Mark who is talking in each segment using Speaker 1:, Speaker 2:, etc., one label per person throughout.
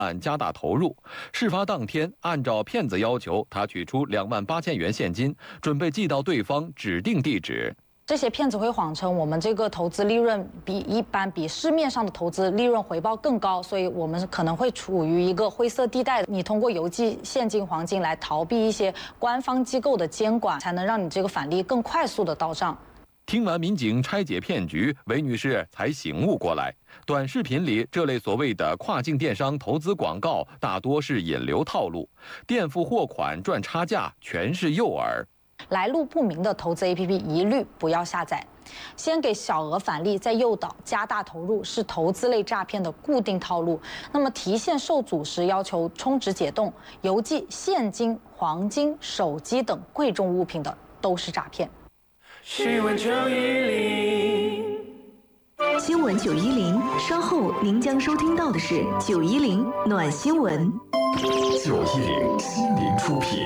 Speaker 1: 加大投入。事发当天，按照骗子要求，他取出28000元现金，准备寄到对方指定地址。
Speaker 2: 这些骗子会谎称我们这个投资利润比市面上的投资利润回报更高，所以我们可能会处于一个灰色地带。你通过邮寄现金、黄金来逃避一些官方机构的监管，才能让你这个返利更快速的到账。
Speaker 1: 听完民警拆解骗局，韦女士才醒悟过来，短视频里这类所谓的跨境电商投资广告大多是引流套路，垫付货款赚差价全是诱饵。
Speaker 2: 来路不明的投资 APP 一律不要下载。先给小额返利，再诱导加大投入，是投资类诈骗的固定套路。那么提现受阻时要求充值解冻，邮寄现金、黄金、手机等贵重物品的都是诈骗。
Speaker 3: 新闻910，
Speaker 4: 新闻910，稍后您将收听到的是910暖新闻。
Speaker 5: 910心灵出品。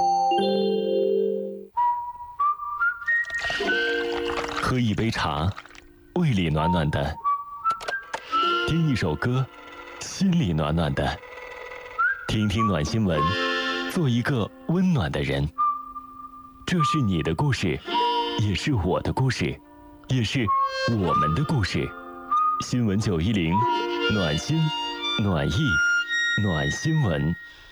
Speaker 5: 喝一杯茶，胃里暖暖的；听一首歌，心里暖暖的。听听暖新闻，做一个温暖的人。这是你的故事，也是我的故事，也是我们的故事。新闻910，暖心、暖意、暖新闻。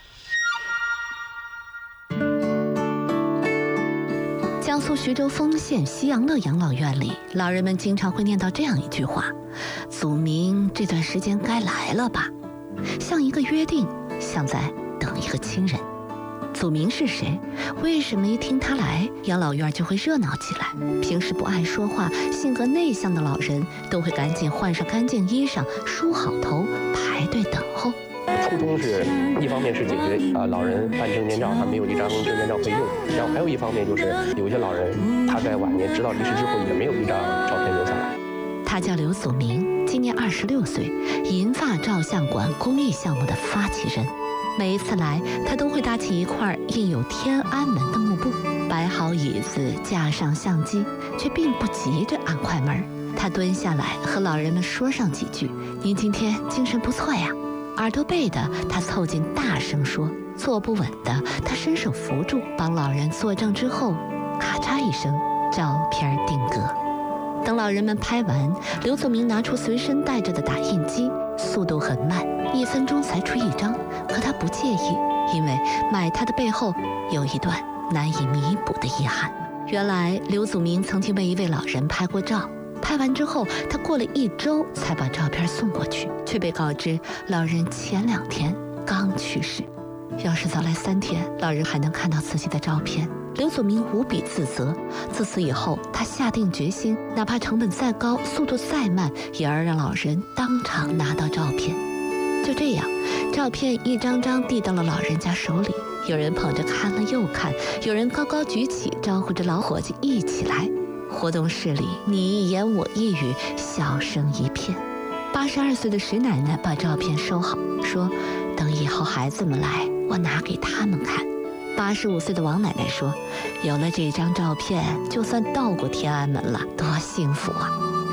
Speaker 6: 江苏徐州丰县西洋乐养老院里，老人们经常会念叨这样一句话：祖明这段时间该来了吧，像一个约定，像在等一个亲人。祖明是谁？为什么一听他来，养老院就会热闹起来？平时不爱说话、性格内向的老人都会赶紧换上干净衣裳，梳好头，排队等候。
Speaker 7: 初衷是一方面是解决老人办证件照他没有一张证件照可以用，然后还有一方面就是有些老人他在晚年直到离世之后也没有一张照片留下来。
Speaker 6: 他叫刘祖明，今年26岁，银发照相馆公益项目的发起人。每一次来，他都会搭起一块印有天安门的幕布，摆好椅子，架上相机，却并不急着按快门。他蹲下来和老人们说上几句：“您今天精神不错呀。”耳朵背的他凑近大声说，坐不稳的他伸手扶住，帮老人作证之后，咔嚓一声，照片定格。等老人们拍完，刘祖明拿出随身带着的打印机，速度很慢，1分钟才出一张，可他不介意，因为买它的背后有一段难以弥补的遗憾。原来刘祖明曾经为一位老人拍过照，拍完之后，他过了1周才把照片送过去，却被告知老人前2天刚去世。要是早来3天，老人还能看到自己的照片。刘祖明无比自责，自此以后，他下定决心，哪怕成本再高，速度再慢，也要让老人当场拿到照片。就这样，照片一张张递到了老人家手里，有人捧着看了又看，有人高高举起，招呼着老伙计一起来。活动室里，你一言我一语，笑声一片。82岁的石奶奶把照片收好，说：“等以后孩子们来，我拿给他们看。”85岁的王奶奶说：“有了这张照片，就算到过天安门了，多幸福啊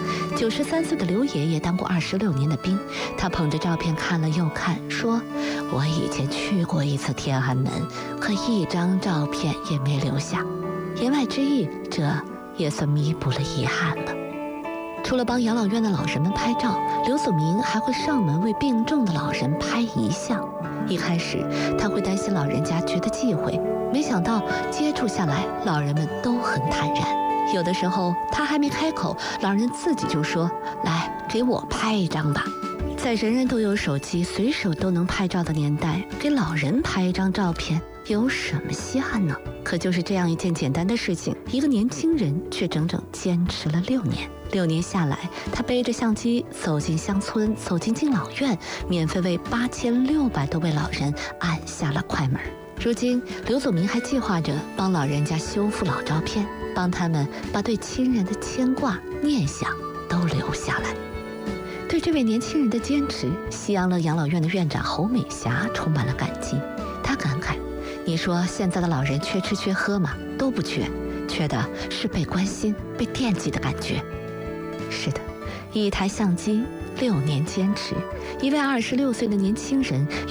Speaker 6: ！”93岁的刘爷爷当过26年的兵，他捧着照片看了又看，说：“我以前去过一次天安门，可一张照片也没留下。”言外之意，这也算弥补了遗憾了。除了帮养老院的老人们拍照，刘祖明还会上门为病重的老人拍遗像。一开始他会担心老人家觉得忌讳，没想到接触下来，老人们都很坦然。有的时候他还没开口，老人自己就说：“来，给我拍一张吧。”在人人都有手机，随手都能拍照的年代，给老人拍一张照片有什么稀罕呢？可就是这样一件简单的事情，一个年轻人却整整坚持了6年。6年下来，他背着相机走进乡村，走进敬老院，免费为8600多位老人按下了快门。如今，刘祖明还计划着帮老人家修复老照片，帮他们把对亲人的牵挂、念想都留下来。对这位年轻人的坚持，西洋乐养老院的院长侯美霞充满了感激。她感慨：“你说现在的老人缺吃缺喝吗？都不缺，缺的是被关心、被惦记的感觉。”是的，一台相机 6年坚持，一位26岁的年轻人